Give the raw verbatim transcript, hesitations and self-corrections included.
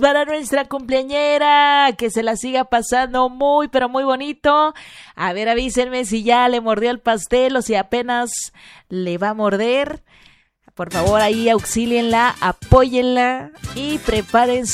para nuestra cumpleañera, que se la siga pasando muy, pero muy bonito. A ver, avísenme si ya le mordió el pastel o si apenas le va a morder. Por favor, ahí auxílienla, apóyenla y prepárense